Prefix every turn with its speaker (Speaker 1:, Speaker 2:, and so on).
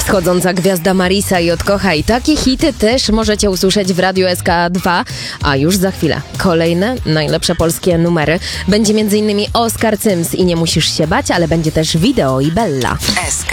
Speaker 1: Wschodząca gwiazda Marisa i Odkochaj. Takie hity też możecie usłyszeć w Radiu SK2, a już za chwilę kolejne najlepsze polskie numery. Będzie m.in. Oskar Cyms i Nie musisz się bać, ale będzie też Wideo i Bella.